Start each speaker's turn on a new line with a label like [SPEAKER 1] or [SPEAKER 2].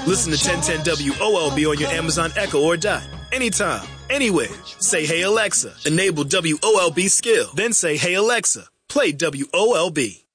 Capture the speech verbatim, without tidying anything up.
[SPEAKER 1] Listen to ten ten W O L B on your Amazon Echo or Dot. Anytime, anywhere. Say, hey Alexa, enable W O L B skill. Then say, hey Alexa, play W O L B.